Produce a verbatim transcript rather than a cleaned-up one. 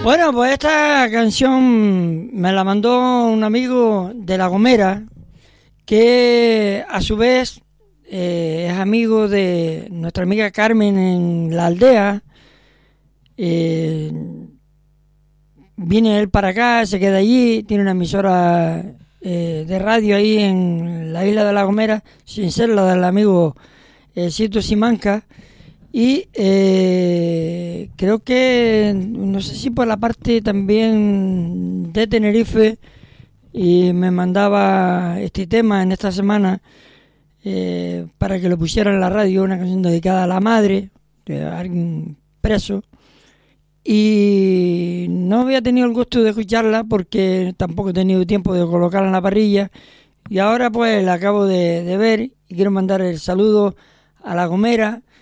Bueno, pues esta canción me la mandó un amigo de La Gomera, que a su vez eh, es amigo de nuestra amiga Carmen en la aldea. Eh, viene él para acá, se queda allí, tiene una emisora eh, de radio ahí en la isla de La Gomera, sin ser la del amigo eh, Sito Simanca. Y eh, creo que, no sé si por la parte también de Tenerife, y me mandaba este tema en esta semana eh, para que lo pusiera en la radio, una canción dedicada a la madre de alguien preso. Y no había tenido el gusto de escucharla porque tampoco he tenido tiempo de colocarla en la parrilla. Y ahora pues la acabo de, de ver y quiero mandar el saludo a La Gomera,